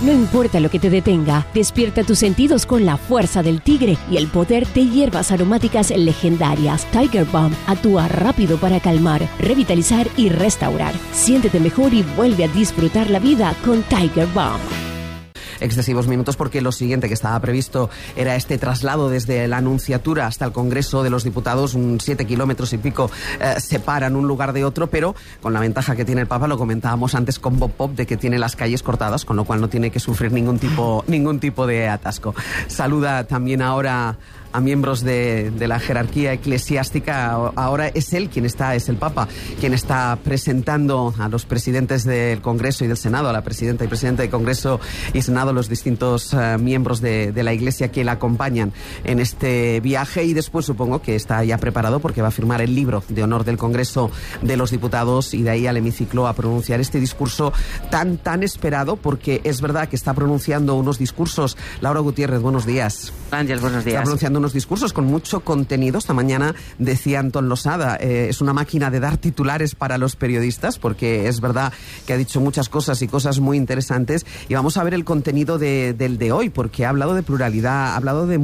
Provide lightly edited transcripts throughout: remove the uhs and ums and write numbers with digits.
No importa lo que te detenga, despierta tus sentidos con la fuerza del tigre y el poder de hierbas aromáticas legendarias. Tiger Balm actúa rápido para calmar, revitalizar y restaurar. Siéntete mejor y vuelve a disfrutar la vida con Tiger Balm. Excesivos minutos porque lo siguiente que estaba previsto era este traslado desde la Anunciatura hasta el Congreso de los Diputados, 7 kilómetros y pico separan un lugar de otro, pero con la ventaja que tiene el Papa, lo comentábamos antes con Bob Pop, de que tiene las calles cortadas, con lo cual no tiene que sufrir ningún tipo de atasco. Saluda también ahora a miembros de la jerarquía eclesiástica. Ahora es él quien está, es el Papa, quien está presentando a los presidentes del Congreso y del Senado, a la presidenta y presidente del Congreso y Senado, los distintos miembros de la Iglesia que la acompañan en este viaje, y después supongo que está ya preparado porque va a firmar el libro de honor del Congreso de los Diputados y de ahí al hemiciclo a pronunciar este discurso tan esperado, porque es verdad que está pronunciando unos discursos. Laura Gutiérrez, buenos días. Ángel, buenos días. Está pronunciando unos discursos con mucho contenido. Esta mañana decía Antón Losada, es una máquina de dar titulares para los periodistas, porque es verdad que ha dicho muchas cosas y cosas muy interesantes, y vamos a ver el contenido del de hoy, porque ha hablado de pluralidad, ha hablado de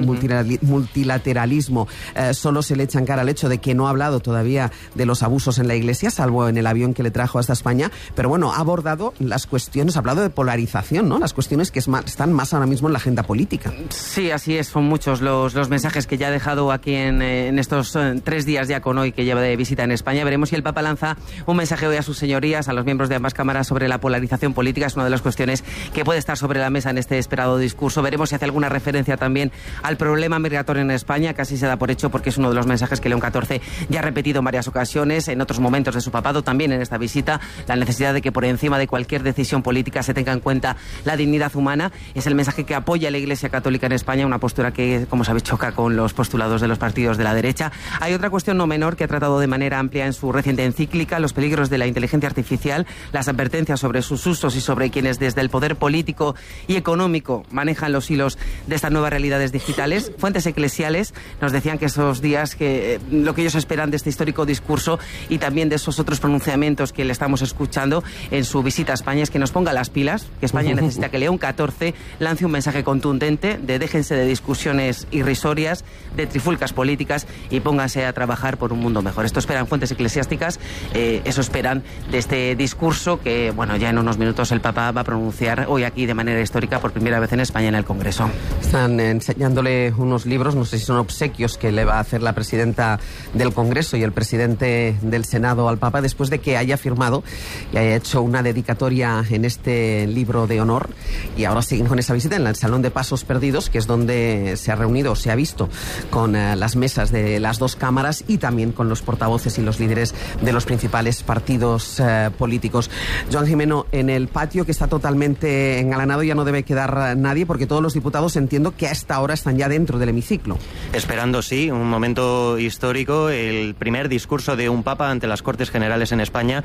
multilateralismo. Solo se le echa en cara el hecho de que no ha hablado todavía de los abusos en la Iglesia, salvo en el avión que le trajo hasta España, pero bueno, ha abordado las cuestiones, ha hablado de polarización, ¿no? Las cuestiones que están más ahora mismo en la agenda política. Sí, así es, son muchos los mensajes que ya ha dejado aquí en estos 3 días ya con hoy que lleva de visita en España. Veremos si el Papa lanza un mensaje hoy a sus señorías, a los miembros de ambas cámaras, sobre la polarización política. Es una de las cuestiones que puede estar sobre la mesa en este esperado discurso. Veremos si hace alguna referencia también al problema migratorio en España. Casi se da por hecho porque es uno de los mensajes que León XIV ya ha repetido en varias ocasiones, en otros momentos de su papado, también en esta visita. La necesidad de que por encima de cualquier decisión política se tenga en cuenta la dignidad humana. Es el mensaje que apoya la Iglesia Católica en España, una postura que, como sabéis, choca con los postulados de los partidos de la derecha. Hay otra cuestión no menor que ha tratado de manera amplia en su reciente encíclica: los peligros de la inteligencia artificial, las advertencias sobre sus usos y sobre quienes desde el poder político y económico manejan los hilos de estas nuevas realidades digitales. Fuentes eclesiales nos decían que esos días, que lo que ellos esperan de este histórico discurso y también de esos otros pronunciamientos que le estamos escuchando en su visita a España, es que nos ponga las pilas, que España necesita que León XIV lance un mensaje contundente de déjense de discusiones irrisorias, de trifulcas políticas y pónganse a trabajar por un mundo mejor. Esto esperan fuentes eclesiásticas, eso esperan de este discurso que, bueno, ya en unos minutos el Papa va a pronunciar hoy aquí de manera histórica por primera vez en España en el Congreso. Están enseñándole unos libros, no sé si son obsequios que le va a hacer la presidenta del Congreso y el presidente del Senado al Papa, después de que haya firmado y haya hecho una dedicatoria en este libro de honor. Y ahora siguen con esa visita en el Salón de Pasos Perdidos, que es donde se ha reunido, se ha visto con las mesas de las dos cámaras y también con los portavoces y los líderes de los principales partidos políticos. Joan Gimeno, en el patio, que está totalmente engalanado, ya no debe quedar nadie, porque todos los diputados, entiendo que a esta hora están ya dentro del hemiciclo. Esperando, sí, un momento histórico, el primer discurso de un papa ante las Cortes Generales en España,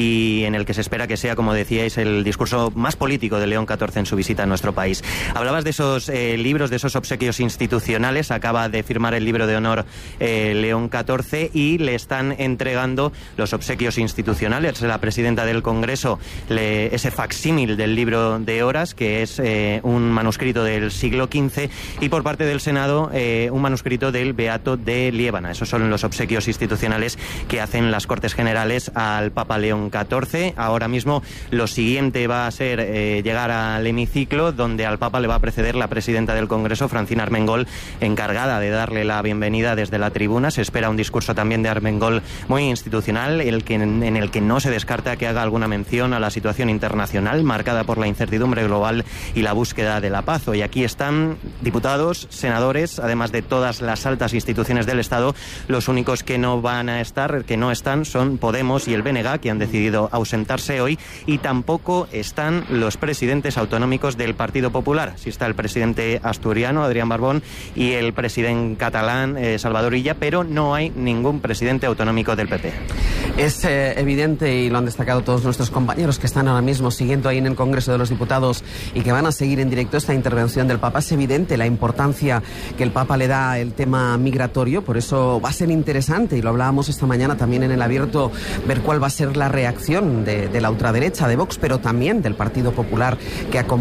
y en el que se espera que sea, como decíais, el discurso más político de León XIV en su visita a nuestro país. Hablabas de esos libros, de esos obsequios institucionales. Acaba de firmar el libro de honor León XIV y le están entregando los obsequios institucionales. La presidenta del Congreso, ese facsímil del libro de horas, que es un manuscrito del siglo XV, y por parte del Senado un manuscrito del Beato de Liébana. Esos son los obsequios institucionales que hacen las Cortes Generales al Papa León XIV. Ahora mismo lo siguiente va a ser llegar al hemiciclo, donde al Papa le va a preceder la presidenta del Congreso, Francina Armengol, encargada de darle la bienvenida desde la tribuna. Se espera un discurso también de Armengol muy institucional, en el que no se descarta que haga alguna mención a la situación internacional marcada por la incertidumbre global y la búsqueda de la paz. Hoy aquí están diputados, senadores, además de todas las altas instituciones del Estado. Los únicos que no van a estar, que no están, son Podemos y el BNG, que han decidido ausentarse hoy, y tampoco están los presidentes autonómicos del Partido Popular. Sí está el presidente asturiano, Adrián Barbón, y el presidente catalán, Salvador Illa, pero no hay ningún presidente autonómico del PP. Es evidente, y lo han destacado todos nuestros compañeros que están ahora mismo siguiendo ahí en el Congreso de los Diputados y que van a seguir en directo esta intervención del Papa, es evidente la importancia que el Papa le da al tema migratorio. Por eso va a ser interesante, y lo hablábamos esta mañana también en el abierto, ver cuál va a ser la reacción de la ultraderecha, de Vox, pero también del Partido Popular, que acompaña